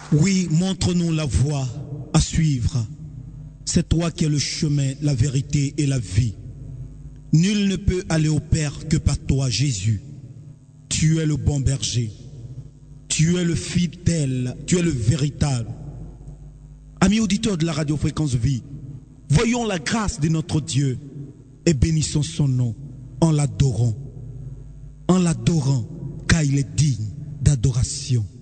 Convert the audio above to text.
Oui, montre-nous la voie à suivre. C'est toi qui es le chemin, la vérité et la vie. Nul ne peut aller au Père que par toi, Jésus. Tu es le bon berger. Tu es le fidèle, tu es le véritable. Amis auditeurs de la Radio Fréquence Vie, voyons la grâce de notre Dieu et bénissons son nom en l'adorant, car il est digne d'adoration.